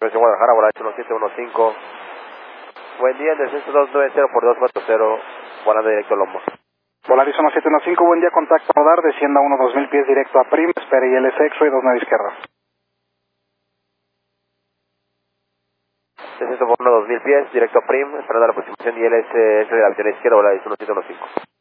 Expresión Guadalajara, volante 1715. Buen día, el descenso 290 por 240, volando directo a Lombos. Volaris 1715, buen día, contacto radar, descienda 2000 pies directo a Prim, espere ILS X-Ray 29 izquierda. Descenso por 2000 pies, directo a Prim, esperando la aproximación ILS X-Ray de la avión izquierda, Volaris 1715.